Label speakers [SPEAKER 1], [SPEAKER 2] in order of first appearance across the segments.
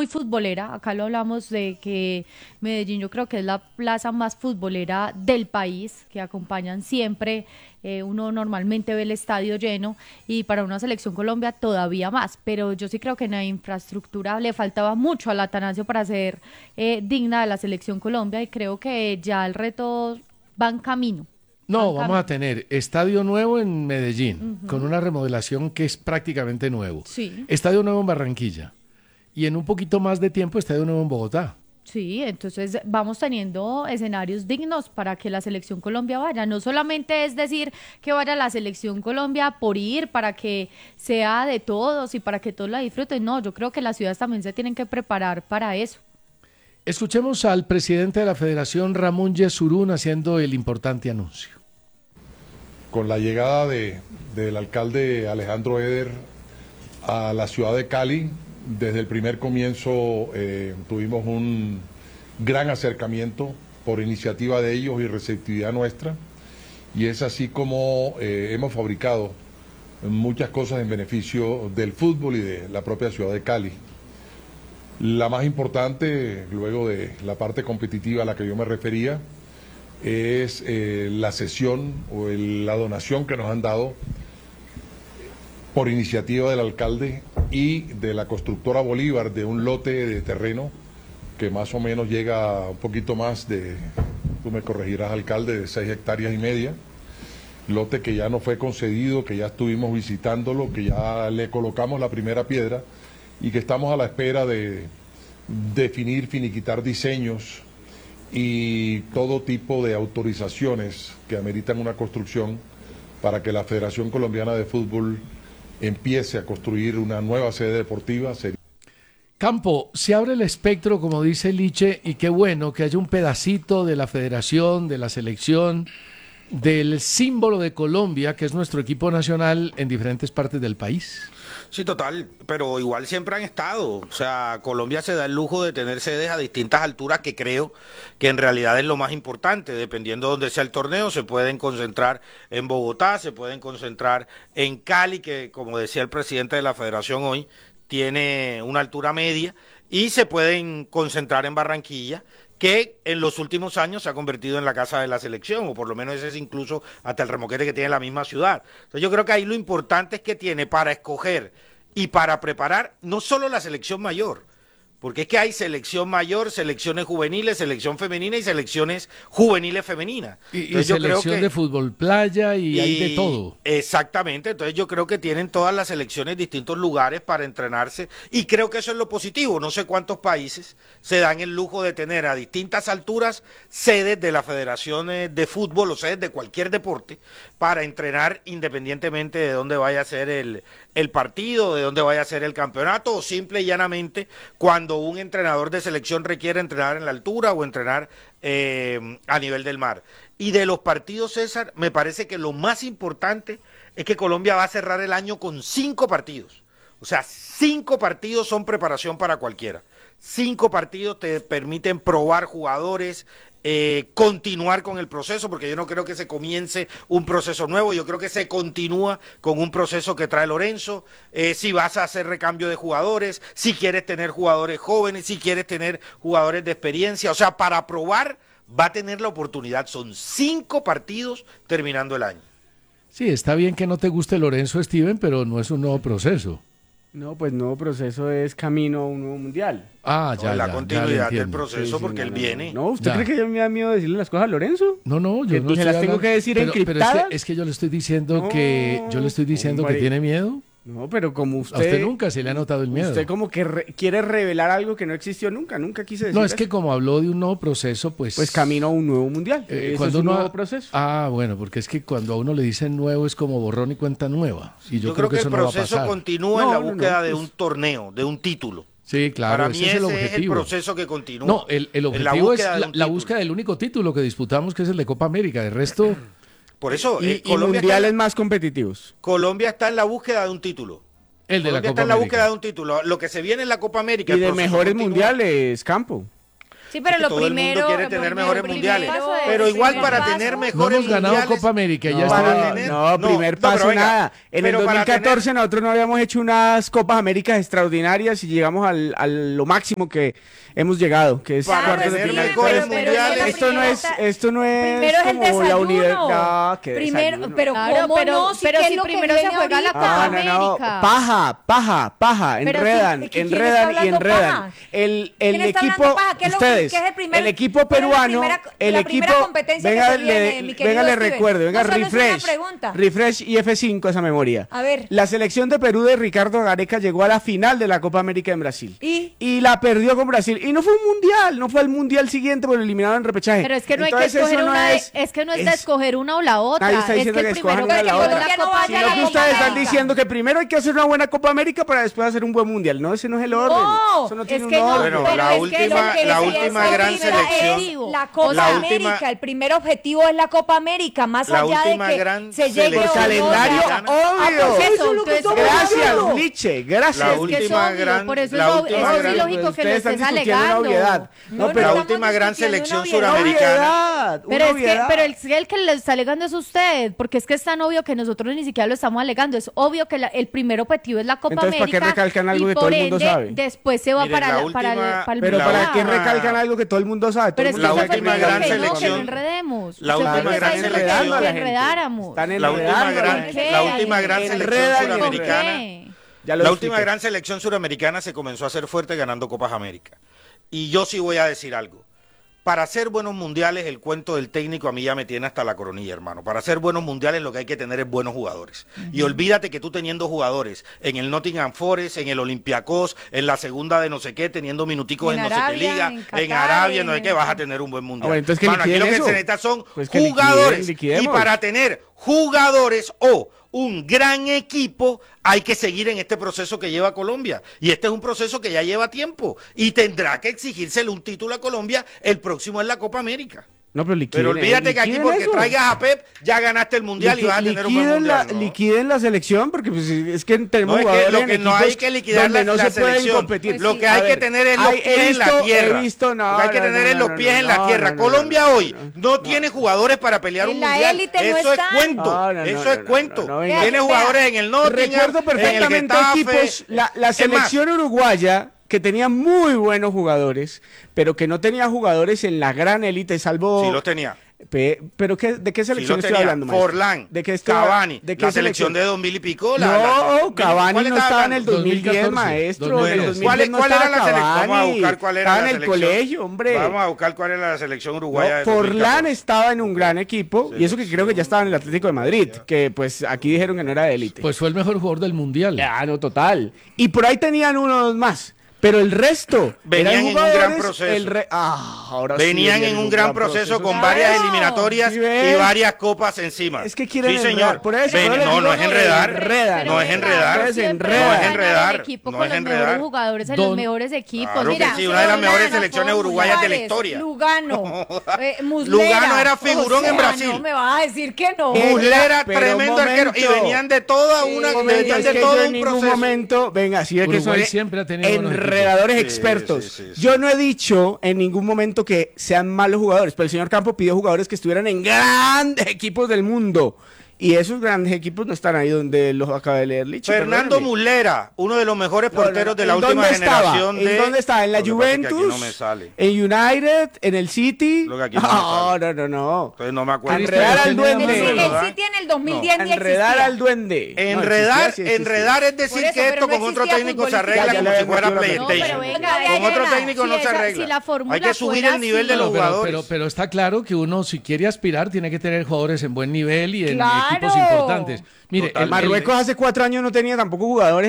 [SPEAKER 1] muy futbolera. Acá lo hablamos de que Medellín yo creo que es la plaza más futbolera del país, que acompañan siempre, uno normalmente ve el estadio lleno y para una selección Colombia todavía más, pero yo sí creo que en la infraestructura le faltaba mucho al Atanasio para ser digna de la selección Colombia y creo que ya el reto va en camino.
[SPEAKER 2] No, vamos a tener estadio nuevo en Medellín, con una remodelación que es prácticamente nuevo.
[SPEAKER 1] Sí.
[SPEAKER 2] Estadio nuevo en Barranquilla. Y en un poquito más de tiempo, estadio nuevo en Bogotá.
[SPEAKER 1] Sí, entonces vamos teniendo escenarios dignos para que la selección Colombia vaya. No solamente es decir que vaya la selección Colombia por ir, para que sea de todos y para que todos la disfruten. No, yo creo que las ciudades también se tienen que preparar para eso.
[SPEAKER 2] Escuchemos al presidente de la Federación, Ramón Yesurún, haciendo el importante anuncio.
[SPEAKER 3] Con la llegada del alcalde Alejandro Eder a la ciudad de Cali, desde el primer comienzo tuvimos un gran acercamiento por iniciativa de ellos y receptividad nuestra, y es así como hemos fabricado muchas cosas en beneficio del fútbol y de la propia ciudad de Cali. La más importante, luego de la parte competitiva a la que yo me refería, es la cesión o la donación que nos han dado por iniciativa del alcalde y de la constructora Bolívar de un lote de terreno que más o menos llega a un poquito más de, tú me corregirás, alcalde, de 6,5 hectáreas, lote que ya nos fue concedido, que ya estuvimos visitándolo, que ya le colocamos la primera piedra y que estamos a la espera de definir, finiquitar diseños y todo tipo de autorizaciones que ameritan una construcción para que la Federación Colombiana de Fútbol empiece a construir una nueva sede deportiva.
[SPEAKER 2] Campo, se abre el espectro, como dice Liche, y qué bueno que haya un pedacito de la federación, de la selección, del símbolo de Colombia, que es nuestro equipo nacional, en diferentes partes del país.
[SPEAKER 4] Sí, total, pero igual siempre han estado. O sea, Colombia se da el lujo de tener sedes a distintas alturas, que creo que en realidad es lo más importante. Dependiendo de dónde sea el torneo, se pueden concentrar en Bogotá, se pueden concentrar en Cali, que como decía el presidente de la federación hoy, tiene una altura media, y se pueden concentrar en Barranquilla, que en los últimos años se ha convertido en la casa de la selección, o por lo menos ese es incluso hasta el remoquete que tiene la misma ciudad. Entonces yo creo que ahí lo importante es que tiene para escoger y para preparar no solo la selección mayor, porque es que hay selección mayor, selecciones juveniles, selección femenina y selecciones juveniles femeninas.
[SPEAKER 2] Y selección de fútbol playa y hay de todo.
[SPEAKER 4] Exactamente, entonces yo creo que tienen todas las selecciones distintos lugares para entrenarse y creo que eso es lo positivo. No sé cuántos países se dan el lujo de tener a distintas alturas sedes de las federaciones de fútbol o sedes de cualquier deporte para entrenar independientemente de dónde vaya a ser el partido, de dónde vaya a ser el campeonato, o simple y llanamente cuando un entrenador de selección requiere entrenar en la altura o entrenar a nivel del mar. Y de los partidos, César, me parece que lo más importante es que Colombia va a cerrar el año con 5 partidos. O sea, 5 partidos son preparación para cualquiera. 5 partidos te permiten probar jugadores, continuar con el proceso, porque yo no creo que se comience un proceso nuevo, yo creo que se continúa con un proceso que trae Lorenzo. Si vas a hacer recambio de jugadores, si quieres tener jugadores jóvenes, si quieres tener jugadores de experiencia, o sea, para probar va a tener la oportunidad. Son 5 partidos terminando el año.
[SPEAKER 2] Sí, está bien que no te guste Lorenzo, Steven, pero no es un nuevo proceso.
[SPEAKER 5] No, pues nuevo proceso es camino a un nuevo mundial.
[SPEAKER 2] Ah, ya,
[SPEAKER 4] la
[SPEAKER 2] ya,
[SPEAKER 4] continuidad
[SPEAKER 2] ya
[SPEAKER 4] del proceso,
[SPEAKER 5] Sí,
[SPEAKER 4] porque él viene.
[SPEAKER 5] No, ¿usted
[SPEAKER 2] Ya.
[SPEAKER 5] cree que yo me da miedo decirle las cosas a Lorenzo?
[SPEAKER 2] No, yo no
[SPEAKER 5] ¿Que se las tengo que decir
[SPEAKER 2] pero
[SPEAKER 5] encriptadas?
[SPEAKER 2] es que yo le estoy diciendo
[SPEAKER 5] No,
[SPEAKER 2] que
[SPEAKER 5] hombre.
[SPEAKER 2] tiene miedo.
[SPEAKER 5] No, pero como usted...
[SPEAKER 2] A usted nunca se le ha notado el miedo.
[SPEAKER 5] Usted como que quiere revelar algo que no existió nunca quise decir
[SPEAKER 2] No, es
[SPEAKER 5] eso.
[SPEAKER 2] que como habló de un nuevo proceso, pues...
[SPEAKER 5] Pues camino a un nuevo mundial. Ese
[SPEAKER 2] cuando
[SPEAKER 5] es un
[SPEAKER 2] uno
[SPEAKER 5] nuevo proceso.
[SPEAKER 2] Ah, bueno, porque es que cuando a uno le dicen nuevo es como borrón y cuenta nueva. Y yo creo que
[SPEAKER 4] el
[SPEAKER 2] eso no va a
[SPEAKER 4] proceso
[SPEAKER 2] pasar.
[SPEAKER 4] continúa en la
[SPEAKER 5] No,
[SPEAKER 4] búsqueda de
[SPEAKER 5] pues-
[SPEAKER 4] un torneo, de un título.
[SPEAKER 2] Sí, claro,
[SPEAKER 4] Para mí
[SPEAKER 2] ese es el
[SPEAKER 4] ese es el
[SPEAKER 2] objetivo.
[SPEAKER 4] proceso que continúa.
[SPEAKER 2] No, el
[SPEAKER 4] En la
[SPEAKER 2] objetivo es
[SPEAKER 4] búsqueda de un
[SPEAKER 2] la
[SPEAKER 4] título.
[SPEAKER 2] búsqueda del único título que disputamos, que es el de Copa América. De resto,
[SPEAKER 4] Por eso,
[SPEAKER 5] Y
[SPEAKER 4] Colombia,
[SPEAKER 5] mundiales más competitivos.
[SPEAKER 4] Colombia está en la búsqueda de un título.
[SPEAKER 2] el de la
[SPEAKER 4] Colombia
[SPEAKER 2] Copa
[SPEAKER 4] está en la búsqueda
[SPEAKER 2] América.
[SPEAKER 4] de un título. Lo que se viene en la Copa América.
[SPEAKER 5] Y
[SPEAKER 4] el
[SPEAKER 5] de
[SPEAKER 4] proceso
[SPEAKER 5] mejores
[SPEAKER 4] continúa.
[SPEAKER 5] mundiales, Campo.
[SPEAKER 6] Sí, pero
[SPEAKER 4] que
[SPEAKER 6] lo
[SPEAKER 4] todo
[SPEAKER 6] primero...
[SPEAKER 4] el mundo quiere tener mejores mundiales.
[SPEAKER 6] Pero
[SPEAKER 4] igual para
[SPEAKER 6] paso,
[SPEAKER 4] tener
[SPEAKER 2] No
[SPEAKER 4] mejores
[SPEAKER 2] hemos ganado
[SPEAKER 4] mundiales...
[SPEAKER 2] Copa América, ya
[SPEAKER 5] No,
[SPEAKER 2] está.
[SPEAKER 5] primer
[SPEAKER 4] pero
[SPEAKER 5] paso
[SPEAKER 4] venga,
[SPEAKER 5] nada. En el
[SPEAKER 4] pero para
[SPEAKER 5] 2014
[SPEAKER 4] tener-
[SPEAKER 5] nosotros no habíamos hecho unas Copas Américas extraordinarias y llegamos a lo máximo que hemos llegado, que es
[SPEAKER 4] Para
[SPEAKER 5] cuartos de
[SPEAKER 4] tener
[SPEAKER 5] final.
[SPEAKER 4] mejores mundiales.
[SPEAKER 5] Esto no es
[SPEAKER 6] Primero es el
[SPEAKER 5] como la
[SPEAKER 6] desayuno.
[SPEAKER 5] universidad.
[SPEAKER 6] Primero, pero
[SPEAKER 1] Claro,
[SPEAKER 6] ¿cómo no?
[SPEAKER 1] pero
[SPEAKER 6] ¿qué
[SPEAKER 1] si
[SPEAKER 6] es lo que
[SPEAKER 1] primero se
[SPEAKER 6] viene
[SPEAKER 1] juega la
[SPEAKER 6] ahorita?
[SPEAKER 1] Copa
[SPEAKER 5] No.
[SPEAKER 1] América.
[SPEAKER 5] Paja.
[SPEAKER 1] Pero
[SPEAKER 5] Enredan,
[SPEAKER 6] ¿de quién está
[SPEAKER 5] enredan y
[SPEAKER 6] hablando
[SPEAKER 5] enredan.
[SPEAKER 6] paja?
[SPEAKER 5] El
[SPEAKER 6] ¿Quién está
[SPEAKER 5] equipo,
[SPEAKER 6] hablando paja? ¿Qué es lo que-
[SPEAKER 5] ustedes,
[SPEAKER 6] qué es el primer-
[SPEAKER 5] el equipo
[SPEAKER 6] cuál es la
[SPEAKER 5] peruano,
[SPEAKER 6] primera-
[SPEAKER 5] el
[SPEAKER 6] la
[SPEAKER 5] equipo,
[SPEAKER 6] primera competencia que
[SPEAKER 5] venga,
[SPEAKER 6] se viene, mi querido
[SPEAKER 5] le
[SPEAKER 6] Steven?
[SPEAKER 5] recuerdo, venga,
[SPEAKER 6] No solo es una
[SPEAKER 5] refresh,
[SPEAKER 6] pregunta.
[SPEAKER 5] refresh y F5 esa memoria.
[SPEAKER 6] A ver.
[SPEAKER 5] La selección de Perú de Ricardo Gareca llegó a la final de la Copa América en Brasil.
[SPEAKER 6] ¿Y?
[SPEAKER 5] la perdió con Brasil. Y no fue un mundial, no fue el mundial siguiente porque lo eliminaron en repechaje.
[SPEAKER 1] Pero es que no hay que
[SPEAKER 5] Entonces,
[SPEAKER 1] escoger
[SPEAKER 5] eso no
[SPEAKER 1] una,
[SPEAKER 5] es
[SPEAKER 1] que no es de escoger una o la otra.
[SPEAKER 5] Nadie está
[SPEAKER 1] Es
[SPEAKER 5] diciendo
[SPEAKER 1] que
[SPEAKER 5] que
[SPEAKER 1] el
[SPEAKER 5] escojan
[SPEAKER 1] primero
[SPEAKER 5] una
[SPEAKER 1] que
[SPEAKER 5] o la
[SPEAKER 1] quedó
[SPEAKER 5] otra.
[SPEAKER 1] en la
[SPEAKER 6] no
[SPEAKER 1] Copa
[SPEAKER 6] vaya a
[SPEAKER 5] Sino
[SPEAKER 6] la
[SPEAKER 5] que
[SPEAKER 1] América.
[SPEAKER 6] Copa
[SPEAKER 5] ustedes están
[SPEAKER 6] América.
[SPEAKER 5] diciendo que primero hay que hacer una buena Copa América para después hacer un buen mundial. No, ese no es el orden.
[SPEAKER 6] No,
[SPEAKER 5] Eso no
[SPEAKER 1] es
[SPEAKER 5] tiene
[SPEAKER 1] que
[SPEAKER 5] un
[SPEAKER 1] no,
[SPEAKER 5] orden.
[SPEAKER 4] Bueno,
[SPEAKER 1] pero
[SPEAKER 4] la
[SPEAKER 1] es que
[SPEAKER 4] última-
[SPEAKER 1] lo que
[SPEAKER 4] la
[SPEAKER 1] sí
[SPEAKER 4] última
[SPEAKER 1] es
[SPEAKER 4] gran
[SPEAKER 1] objetivo.
[SPEAKER 4] selección-
[SPEAKER 6] La Copa
[SPEAKER 4] La última-
[SPEAKER 6] América, el primer objetivo es la Copa América, más
[SPEAKER 4] La
[SPEAKER 6] allá de
[SPEAKER 4] última
[SPEAKER 6] que
[SPEAKER 4] gran
[SPEAKER 6] se llegue
[SPEAKER 4] selección
[SPEAKER 6] o no,
[SPEAKER 5] Calendario,
[SPEAKER 6] ya.
[SPEAKER 5] obvio.
[SPEAKER 6] Pues eso es lo que estamos
[SPEAKER 5] Gracias,
[SPEAKER 6] hablando.
[SPEAKER 5] Liche, gracias.
[SPEAKER 4] La
[SPEAKER 1] Es que es
[SPEAKER 4] última
[SPEAKER 1] obvio,
[SPEAKER 4] gran-
[SPEAKER 1] por eso
[SPEAKER 4] la
[SPEAKER 1] es
[SPEAKER 4] última
[SPEAKER 1] es
[SPEAKER 4] gran-
[SPEAKER 1] ilógico que lo
[SPEAKER 5] Ustedes están
[SPEAKER 1] estés
[SPEAKER 5] discutiendo una
[SPEAKER 1] alegando.
[SPEAKER 5] obviedad.
[SPEAKER 6] No,
[SPEAKER 5] pero
[SPEAKER 4] la
[SPEAKER 6] estamos
[SPEAKER 4] última gran
[SPEAKER 6] discutiendo
[SPEAKER 4] selección
[SPEAKER 6] una obviedad.
[SPEAKER 4] suramericana.
[SPEAKER 1] Pero es que el que le está alegando es usted, porque es que es tan obvio que nosotros ni siquiera lo estamos alegando. Es obvio que el primer objetivo es la Copa
[SPEAKER 5] Entonces, ¿para qué
[SPEAKER 1] América.
[SPEAKER 5] recalcan algo
[SPEAKER 1] y
[SPEAKER 5] que todo
[SPEAKER 1] por
[SPEAKER 5] el mundo
[SPEAKER 1] ende,
[SPEAKER 5] sabe?
[SPEAKER 1] después se va
[SPEAKER 4] Miren,
[SPEAKER 1] para
[SPEAKER 4] la
[SPEAKER 1] el
[SPEAKER 4] última-
[SPEAKER 5] Pero
[SPEAKER 1] mundial.
[SPEAKER 5] ¿para qué
[SPEAKER 4] última-
[SPEAKER 5] recalcan algo que todo el mundo sabe?
[SPEAKER 1] Pero es
[SPEAKER 5] Todo
[SPEAKER 1] que
[SPEAKER 5] el
[SPEAKER 4] la
[SPEAKER 5] mundo
[SPEAKER 1] usted
[SPEAKER 4] última
[SPEAKER 5] sabe
[SPEAKER 1] dijo
[SPEAKER 4] gran
[SPEAKER 1] que no, que
[SPEAKER 4] selección-
[SPEAKER 1] no enredemos.
[SPEAKER 4] la
[SPEAKER 1] Usted
[SPEAKER 4] última
[SPEAKER 1] está
[SPEAKER 4] gran
[SPEAKER 1] diciendo
[SPEAKER 4] selección-
[SPEAKER 1] que enredáramos.
[SPEAKER 5] Están
[SPEAKER 4] La última
[SPEAKER 5] enredando a
[SPEAKER 4] gran,
[SPEAKER 5] gente.
[SPEAKER 4] la última gran
[SPEAKER 5] Enredan
[SPEAKER 4] selección
[SPEAKER 5] y
[SPEAKER 4] suramericana.
[SPEAKER 1] ¿Qué?
[SPEAKER 5] Ya lo
[SPEAKER 4] La
[SPEAKER 5] expliqué.
[SPEAKER 4] última gran selección suramericana se comenzó a hacer fuerte ganando Copas América. Y yo sí voy a decir algo. Para hacer buenos mundiales, el cuento del técnico a mí ya me tiene hasta la coronilla, hermano. Para hacer buenos mundiales lo que hay que tener es buenos jugadores. Y olvídate que tú teniendo jugadores en el Nottingham Forest, en el Olympiacos, en la segunda de no sé qué, teniendo minuticos
[SPEAKER 6] En
[SPEAKER 4] en no sé qué
[SPEAKER 6] Arabia,
[SPEAKER 4] liga,
[SPEAKER 6] en Qatar,
[SPEAKER 4] en Arabia, no sé
[SPEAKER 6] en-
[SPEAKER 4] qué, vas a tener un buen mundial.
[SPEAKER 5] bueno, entonces que
[SPEAKER 4] Mano, aquí lo que
[SPEAKER 5] liquiden
[SPEAKER 4] se
[SPEAKER 5] eso.
[SPEAKER 4] necesita son
[SPEAKER 5] Pues que
[SPEAKER 4] jugadores.
[SPEAKER 5] liquidemos.
[SPEAKER 4] Y para tener jugadores o un gran equipo, hay que seguir en este proceso que lleva Colombia. Y este es un proceso que ya lleva tiempo. Y tendrá que exigírsele un título a Colombia el próximo en la Copa América.
[SPEAKER 5] No, pero liquiden.
[SPEAKER 4] Pero olvídate que aquí
[SPEAKER 5] liquiden
[SPEAKER 4] porque
[SPEAKER 5] eso.
[SPEAKER 4] traigas a Pep, ya ganaste el mundial y vas a tener un buen mundial. ¿no?
[SPEAKER 5] Liquiden la selección porque pues, es que tenemos
[SPEAKER 4] No, es que
[SPEAKER 5] jugadores
[SPEAKER 4] lo
[SPEAKER 5] en
[SPEAKER 4] que no
[SPEAKER 5] equipos
[SPEAKER 4] hay que liquidar
[SPEAKER 5] donde
[SPEAKER 4] la
[SPEAKER 5] no se pueden
[SPEAKER 4] selección.
[SPEAKER 5] competir.
[SPEAKER 1] Pues
[SPEAKER 4] Lo
[SPEAKER 1] sí.
[SPEAKER 4] que
[SPEAKER 5] A
[SPEAKER 4] hay que
[SPEAKER 5] ver,
[SPEAKER 4] tener es los
[SPEAKER 5] he
[SPEAKER 4] pies en la
[SPEAKER 5] visto-
[SPEAKER 4] tierra.
[SPEAKER 5] he visto- no,
[SPEAKER 4] Lo que hay que
[SPEAKER 5] no,
[SPEAKER 4] tener
[SPEAKER 5] no,
[SPEAKER 4] es los
[SPEAKER 5] no,
[SPEAKER 4] pies
[SPEAKER 5] no,
[SPEAKER 4] en la
[SPEAKER 5] no,
[SPEAKER 4] tierra.
[SPEAKER 5] no, no,
[SPEAKER 4] Colombia
[SPEAKER 5] no,
[SPEAKER 4] hoy
[SPEAKER 5] no,
[SPEAKER 4] no tiene jugadores para pelear
[SPEAKER 6] En
[SPEAKER 4] un
[SPEAKER 6] la
[SPEAKER 4] mundial.
[SPEAKER 6] élite no
[SPEAKER 4] Eso es
[SPEAKER 6] están.
[SPEAKER 4] cuento.
[SPEAKER 5] No, no,
[SPEAKER 4] Eso
[SPEAKER 5] no,
[SPEAKER 4] es
[SPEAKER 5] no,
[SPEAKER 4] cuento.
[SPEAKER 5] no, venga.
[SPEAKER 4] Tiene jugadores en el Nottingham,
[SPEAKER 5] Recuerdo perfectamente
[SPEAKER 4] en el Getafe.
[SPEAKER 5] equipos, la
[SPEAKER 4] Es más,
[SPEAKER 5] selección uruguaya que tenía muy buenos jugadores, pero que no tenía jugadores en la gran élite, salvo...
[SPEAKER 4] sí los tenía.
[SPEAKER 5] Pero ¿de qué
[SPEAKER 4] Sí
[SPEAKER 5] selección
[SPEAKER 4] los
[SPEAKER 5] estoy
[SPEAKER 4] tenía.
[SPEAKER 5] hablando, maestro?
[SPEAKER 4] Forlán,
[SPEAKER 5] ¿De qué
[SPEAKER 4] Cavani,
[SPEAKER 5] ¿de qué
[SPEAKER 4] la selección de 2000 y pico.
[SPEAKER 5] No, Cavani
[SPEAKER 4] ¿cuál
[SPEAKER 5] no
[SPEAKER 4] estaba
[SPEAKER 5] estaba en el
[SPEAKER 4] hablando?
[SPEAKER 5] 2010,
[SPEAKER 2] 2014,
[SPEAKER 5] maestro.
[SPEAKER 2] 2010.
[SPEAKER 5] En el 2010
[SPEAKER 4] ¿Cuál
[SPEAKER 5] no
[SPEAKER 4] era
[SPEAKER 5] estaba
[SPEAKER 4] la selección? Vamos a
[SPEAKER 5] Cavani.
[SPEAKER 4] buscar cuál era
[SPEAKER 5] Estaba
[SPEAKER 4] la
[SPEAKER 5] en el
[SPEAKER 4] selección.
[SPEAKER 5] colegio, hombre.
[SPEAKER 4] Vamos a buscar cuál era la selección uruguaya
[SPEAKER 5] No,
[SPEAKER 4] de
[SPEAKER 5] Forlán
[SPEAKER 4] 2014.
[SPEAKER 5] estaba en un gran equipo, y eso que creo que ya estaba en el Atlético de Madrid, que pues aquí dijeron que no era de élite.
[SPEAKER 2] Pues fue el mejor jugador del mundial.
[SPEAKER 5] Ya, no, total. Y por ahí tenían unos más. Pero el resto
[SPEAKER 4] Venían
[SPEAKER 5] eran
[SPEAKER 4] en un gran
[SPEAKER 5] jugadores,
[SPEAKER 4] proceso.
[SPEAKER 5] ahora sí
[SPEAKER 4] Venían en un gran proceso con varias
[SPEAKER 5] Claro.
[SPEAKER 4] eliminatorias
[SPEAKER 5] ¿Sí ves?
[SPEAKER 4] y varias copas encima.
[SPEAKER 5] Es que quieren
[SPEAKER 4] sí, señor.
[SPEAKER 5] enredar, por eso,
[SPEAKER 4] Ven,
[SPEAKER 5] por eso
[SPEAKER 4] no, no es
[SPEAKER 5] digo,
[SPEAKER 4] enredar.
[SPEAKER 5] enredan.
[SPEAKER 4] No es enredar.
[SPEAKER 5] Ustedes
[SPEAKER 1] Siempre
[SPEAKER 5] enredan.
[SPEAKER 1] va a
[SPEAKER 4] No es
[SPEAKER 1] ganar
[SPEAKER 4] enredar,
[SPEAKER 1] el equipo
[SPEAKER 4] no
[SPEAKER 1] con
[SPEAKER 4] es
[SPEAKER 1] los
[SPEAKER 4] enredar.
[SPEAKER 1] mejores jugadores en los
[SPEAKER 2] Don-
[SPEAKER 1] mejores equipos.
[SPEAKER 4] Claro que
[SPEAKER 1] Mira,
[SPEAKER 4] sí, una de las mejores
[SPEAKER 6] Lugano,
[SPEAKER 4] selecciones uruguayas de la
[SPEAKER 6] Suárez,
[SPEAKER 4] historia.
[SPEAKER 6] Lugano, Muslera.
[SPEAKER 4] Lugano era figurón en Brasil.
[SPEAKER 6] No me vas a decir que no.
[SPEAKER 4] Muslera,
[SPEAKER 5] Pero
[SPEAKER 4] tremendo
[SPEAKER 5] un
[SPEAKER 4] arquero. Y
[SPEAKER 5] momento.
[SPEAKER 4] venían de toda una,
[SPEAKER 5] Un momento,
[SPEAKER 4] venían
[SPEAKER 5] es
[SPEAKER 4] de
[SPEAKER 5] que
[SPEAKER 4] todo
[SPEAKER 5] yo en
[SPEAKER 4] un
[SPEAKER 5] ningún
[SPEAKER 4] proceso.
[SPEAKER 5] momento, venga, sí es que
[SPEAKER 2] Uruguay
[SPEAKER 5] son
[SPEAKER 2] siempre ha tenido buenos
[SPEAKER 5] enredadores
[SPEAKER 4] equipos.
[SPEAKER 5] expertos.
[SPEAKER 4] Sí, sí, sí.
[SPEAKER 5] Yo no he dicho en ningún momento que sean malos jugadores, pero el señor Campo pidió jugadores que estuvieran en grandes equipos del mundo. Y esos grandes equipos no están ahí donde los acaba de leer Liche.
[SPEAKER 4] Fernando
[SPEAKER 5] perdóneme.
[SPEAKER 4] Muslera, uno de los mejores
[SPEAKER 5] No, no,
[SPEAKER 4] porteros de la
[SPEAKER 5] ¿en
[SPEAKER 4] última
[SPEAKER 5] dónde estaba?
[SPEAKER 4] generación.
[SPEAKER 5] ¿En dónde estaba? ¿En la
[SPEAKER 4] Lo que pasa es que aquí
[SPEAKER 5] Juventus?
[SPEAKER 4] no me sale.
[SPEAKER 5] ¿En United? ¿En el City?
[SPEAKER 4] Lo que aquí no me sale.
[SPEAKER 5] No.
[SPEAKER 4] Entonces no me acuerdo.
[SPEAKER 5] Enredar al
[SPEAKER 6] El
[SPEAKER 5] duende.
[SPEAKER 6] City en el 2010 ni
[SPEAKER 5] Enredar
[SPEAKER 6] existía.
[SPEAKER 5] al duende. No,
[SPEAKER 4] Enredar,
[SPEAKER 5] existía, sí existía.
[SPEAKER 4] enredar es decir
[SPEAKER 6] Por eso,
[SPEAKER 4] que
[SPEAKER 6] pero
[SPEAKER 4] esto
[SPEAKER 6] no
[SPEAKER 4] con otro
[SPEAKER 6] existía
[SPEAKER 4] técnico se
[SPEAKER 6] futbolística.
[SPEAKER 4] arregla
[SPEAKER 5] Ya
[SPEAKER 4] como
[SPEAKER 5] le
[SPEAKER 4] si fuera
[SPEAKER 5] metió la
[SPEAKER 1] No,
[SPEAKER 4] PlayStation.
[SPEAKER 1] pero venga,
[SPEAKER 4] Con otro
[SPEAKER 6] Elena,
[SPEAKER 4] técnico no
[SPEAKER 1] si
[SPEAKER 4] se
[SPEAKER 1] esa-
[SPEAKER 4] arregla.
[SPEAKER 1] si la fórmula
[SPEAKER 4] Hay que subir
[SPEAKER 1] fuera
[SPEAKER 4] el nivel de
[SPEAKER 1] así.
[SPEAKER 4] los
[SPEAKER 2] Pero,
[SPEAKER 4] jugadores.
[SPEAKER 2] pero está claro que uno, si quiere aspirar, tiene que tener jugadores en buen nivel y en
[SPEAKER 6] ¡Claro!
[SPEAKER 2] equipos importantes. Mire,
[SPEAKER 4] Total.
[SPEAKER 5] Marruecos hace 4 años no tenía tampoco jugadores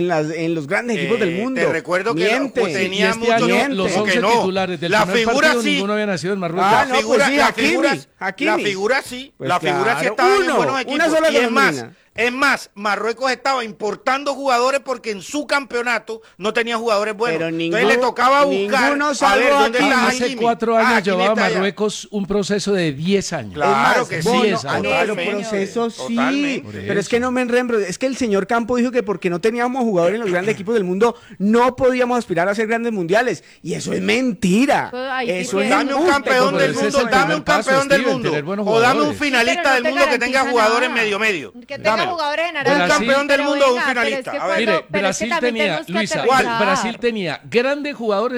[SPEAKER 5] en los grandes equipos del mundo.
[SPEAKER 4] Te recuerdo que
[SPEAKER 5] Miente.
[SPEAKER 4] tenía
[SPEAKER 2] y este
[SPEAKER 4] muchos
[SPEAKER 2] año
[SPEAKER 5] miente.
[SPEAKER 2] los
[SPEAKER 4] ¿Cómo
[SPEAKER 2] 11
[SPEAKER 4] que no?
[SPEAKER 2] titulares del
[SPEAKER 4] La
[SPEAKER 2] primer
[SPEAKER 4] figura
[SPEAKER 2] partido,
[SPEAKER 4] sí.
[SPEAKER 2] ninguno había nacido en Marruecos.
[SPEAKER 5] Ah, no, pues sí,
[SPEAKER 4] las
[SPEAKER 5] Hakimi.
[SPEAKER 4] figuras,
[SPEAKER 5] Hakimi.
[SPEAKER 4] La figura sí,
[SPEAKER 5] Pues
[SPEAKER 4] la figura sí
[SPEAKER 5] claro.
[SPEAKER 4] estaba en
[SPEAKER 5] Uno,
[SPEAKER 4] buenos
[SPEAKER 5] una
[SPEAKER 4] equipos.
[SPEAKER 5] sola
[SPEAKER 4] Y
[SPEAKER 5] golondrina.
[SPEAKER 4] es más, Marruecos estaba importando jugadores porque en su campeonato no tenía jugadores buenos.
[SPEAKER 5] Pero
[SPEAKER 4] Entonces le tocaba buscar
[SPEAKER 5] ninguno
[SPEAKER 4] a
[SPEAKER 5] salvo
[SPEAKER 4] ver dónde
[SPEAKER 5] Hakimi.
[SPEAKER 4] está
[SPEAKER 2] Hace
[SPEAKER 4] Hakimi.
[SPEAKER 2] 4 años
[SPEAKER 4] Hakimi
[SPEAKER 2] llevaba
[SPEAKER 4] está allá.
[SPEAKER 2] Marruecos un proceso de 10 años.
[SPEAKER 4] Claro
[SPEAKER 5] Es
[SPEAKER 4] que
[SPEAKER 5] más,
[SPEAKER 4] sí,
[SPEAKER 5] Bono,
[SPEAKER 2] 10
[SPEAKER 5] ah,
[SPEAKER 2] años.
[SPEAKER 5] no, pero
[SPEAKER 4] Totalmente.
[SPEAKER 5] procesos sí.
[SPEAKER 4] Totalmente.
[SPEAKER 5] Pero es que no me enrembro. Es que el señor Campo dijo que porque no teníamos jugadores en los grandes equipos del mundo, no podíamos aspirar a ser grandes mundiales. Y eso es mentira.
[SPEAKER 1] Pues ahí sí
[SPEAKER 5] Eso
[SPEAKER 1] que-
[SPEAKER 5] es
[SPEAKER 4] Dame un
[SPEAKER 5] embuste.
[SPEAKER 4] campeón
[SPEAKER 2] Pero
[SPEAKER 4] del
[SPEAKER 2] ese es
[SPEAKER 4] mundo,
[SPEAKER 2] el
[SPEAKER 4] dame
[SPEAKER 2] primer
[SPEAKER 4] un
[SPEAKER 2] paso,
[SPEAKER 4] campeón del
[SPEAKER 2] Steven,
[SPEAKER 4] mundo.
[SPEAKER 2] tener buenos
[SPEAKER 4] O dame un
[SPEAKER 2] jugadores.
[SPEAKER 6] Sí,
[SPEAKER 4] finalista
[SPEAKER 6] pero no
[SPEAKER 4] del
[SPEAKER 6] te
[SPEAKER 4] mundo que tenga
[SPEAKER 6] garantiza
[SPEAKER 4] jugadores
[SPEAKER 6] nada.
[SPEAKER 4] medio.
[SPEAKER 6] Que tenga
[SPEAKER 4] Dámelo.
[SPEAKER 6] jugadores en
[SPEAKER 4] Un
[SPEAKER 2] Brasil-
[SPEAKER 6] Arabia.
[SPEAKER 4] campeón del
[SPEAKER 1] Pero
[SPEAKER 4] mundo o un
[SPEAKER 1] venga, pero es
[SPEAKER 4] finalista.
[SPEAKER 1] que
[SPEAKER 4] A ver.
[SPEAKER 1] cuando-
[SPEAKER 2] Mire,
[SPEAKER 1] pero es que
[SPEAKER 2] Brasil
[SPEAKER 1] también
[SPEAKER 2] tenía,
[SPEAKER 1] tenemos que
[SPEAKER 2] Luisa,
[SPEAKER 1] aterrizar.
[SPEAKER 2] Brasil tenía grandes jugadores